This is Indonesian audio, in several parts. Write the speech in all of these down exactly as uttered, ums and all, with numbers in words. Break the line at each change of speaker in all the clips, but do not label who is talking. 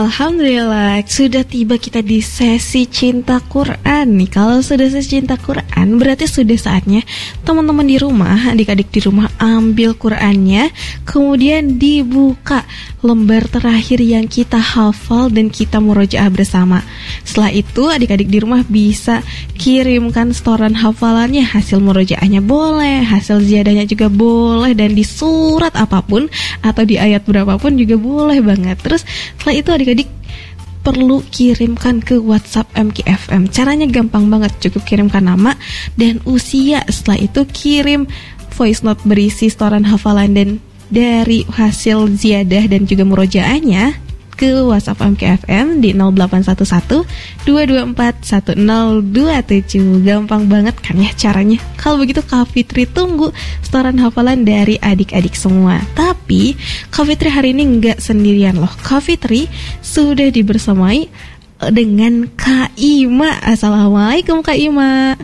Alhamdulillah, sudah tiba kita di sesi Cinta Quran nih. Kalau sudah sesi Cinta Quran, berarti sudah saatnya teman-teman di rumah, adik-adik di rumah ambil Qurannya, kemudian dibuka lembar terakhir yang kita hafal dan kita murojaah bersama. Setelah itu adik-adik di rumah bisa kirimkan setoran hafalannya, hasil murojaahnya boleh, hasil ziyadahnya juga boleh, dan di surat apapun atau di ayat berapapun juga boleh banget. Terus setelah itu adik-adik perlu kirimkan ke WhatsApp M K F M. Caranya gampang banget, cukup kirimkan nama dan usia. Setelah itu kirim voice note berisi setoran hafalan dan dari hasil ziyadah dan juga murojaahnya ke WhatsApp M K F M di nol delapan satu satu dua dua empat satu nol dua tujuh. Gampang banget kan ya caranya. Kalau begitu Kak Fitri tunggu setoran hafalan dari adik-adik semua. Tapi Kak Fitri hari ini nggak sendirian loh. Kak Fitri sudah dibersamai dengan Kak Ima. Assalamualaikum Kak Ima.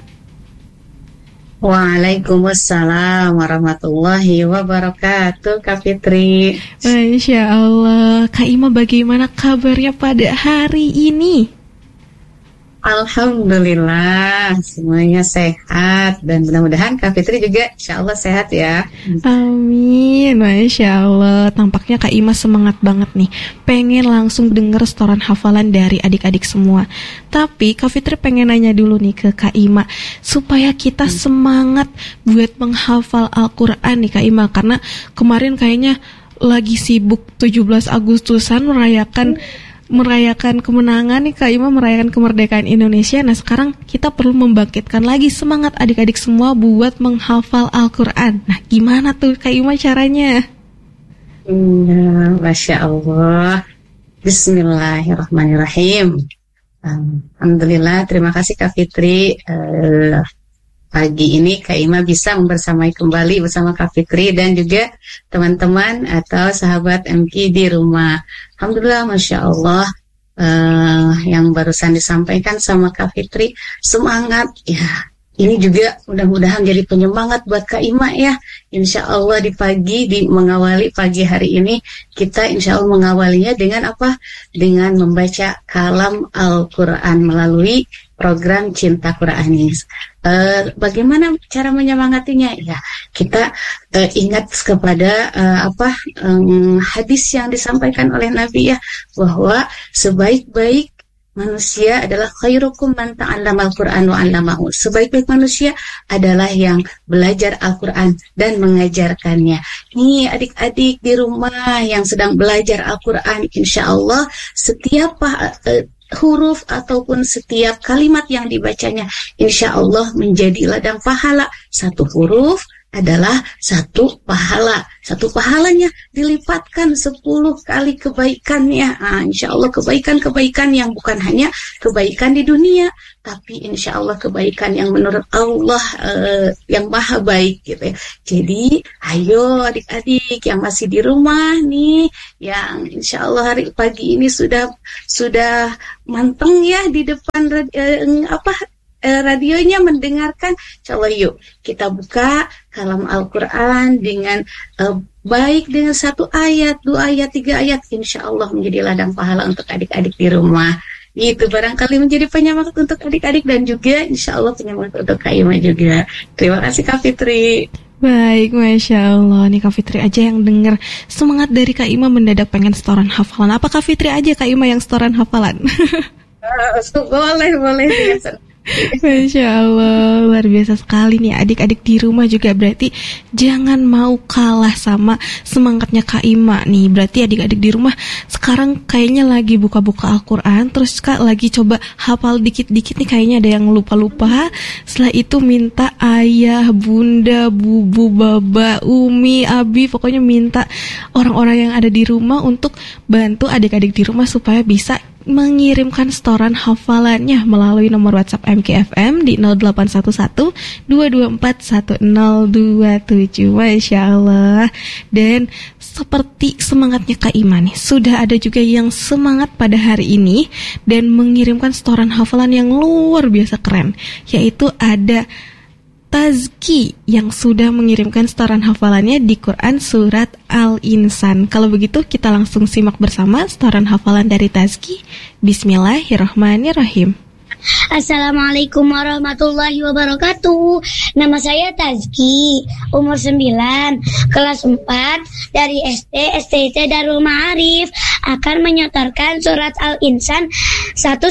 Waalaikumsalam warahmatullahi wabarakatuh, Kak Fitri.
Masya Allah. Kak Ima, bagaimana kabarnya pada hari ini?
Alhamdulillah, semuanya sehat. Dan mudah-mudahan Kak Fitri juga insya Allah sehat ya.
Amin. Masya Allah. Tampaknya Kak Ima semangat banget nih, pengen langsung denger setoran hafalan dari adik-adik semua. Tapi Kak Fitri pengen nanya dulu nih ke Kak Ima, supaya kita semangat buat menghafal Al-Quran nih Kak Ima. Karena kemarin kayaknya lagi sibuk tujuh belas Agustusan merayakan merayakan kemenangan nih Kak Ima, merayakan kemerdekaan Indonesia. Nah sekarang kita perlu membangkitkan lagi semangat adik-adik semua buat menghafal Al-Quran. Nah gimana tuh Kak Ima caranya?
Ya, Masya Allah. Bismillahirrahmanirrahim. Alhamdulillah, terima kasih Kak Fitri. uh, Pagi ini Kak Ima bisa membersamai kembali bersama Kak Fitri dan juga teman-teman atau sahabat M K di rumah. Alhamdulillah, Masya Allah, uh, yang barusan disampaikan sama Kak Fitri, semangat ya. Ini juga mudah-mudahan jadi penyemangat buat Kak Ima ya. Insya Allah di pagi, di mengawali pagi hari ini, kita insya Allah mengawalinya dengan apa? Dengan membaca kalam Al-Quran melalui program Cinta Quran ini. Uh, bagaimana cara menyemangatinya? Ya, kita uh, ingat kepada uh, apa um, hadis yang disampaikan oleh Nabi ya, bahwa sebaik-baik manusia adalah khairukum man ta'allama al-Qur'an wa 'allamahu. Sebaik-baik manusia adalah yang belajar Al-Qur'an dan mengajarkannya. Nih adik-adik di rumah yang sedang belajar Al-Qur'an, insyaallah setiap uh, huruf ataupun setiap kalimat yang dibacanya insyaallah menjadi ladang pahala. Satu huruf adalah satu pahala. Satu pahalanya dilipatkan sepuluh kali kebaikannya. Nah, insya Allah kebaikan-kebaikan yang bukan hanya kebaikan di dunia, tapi insya Allah kebaikan yang menurut Allah uh, yang maha baik gitu ya. Jadi ayo adik-adik yang masih di rumah nih, yang insya Allah hari pagi ini sudah sudah manteng ya di depan uh, apa radionya mendengarkan, insyaallah yuk kita buka kalam Al-Quran dengan uh, baik dengan satu ayat, dua ayat, tiga ayat, insyaallah menjadi ladang pahala untuk adik-adik di rumah. Itu barangkali menjadi penyemangat untuk adik-adik dan juga insyaallah penyemangat untuk Kak Ima juga. Terima kasih Kak Fitri.
Baik, Masya Allah. Nih Kak Fitri aja yang denger semangat dari Kak Ima mendadak pengen setoran hafalan. Apa Kak Fitri aja Kak Ima yang setoran hafalan?
uh, boleh, boleh biasa.
Masya Allah, luar biasa sekali nih adik-adik di rumah juga. Berarti jangan mau kalah sama semangatnya Kak Ima nih. Berarti adik-adik di rumah sekarang kayaknya lagi buka-buka Al-Quran, terus Kak lagi coba hafal dikit-dikit nih, kayaknya ada yang lupa-lupa. Setelah itu minta ayah, bunda, bubu, baba, umi, abi, pokoknya minta orang-orang yang ada di rumah untuk bantu adik-adik di rumah supaya bisa mengirimkan setoran hafalannya melalui nomor WhatsApp M K F M di nol delapan satu satu dua dua empat satu nol dua tujuh. Masya Allah. Dan seperti semangatnya Kak Ima nih, sudah ada juga yang semangat pada hari ini dan mengirimkan setoran hafalan yang luar biasa keren, yaitu ada Tazki yang sudah mengirimkan setoran hafalannya di Quran Surat Al-Insan. Kalau begitu kita langsung simak bersama setoran hafalan dari Tazki. Bismillahirrahmanirrahim.
Assalamualaikum warahmatullahi wabarakatuh. Nama saya Tazki, umur sembilan, kelas empat dari S D S T T Darul Ma'arif, akan menyetorkan surat Al-Insan satu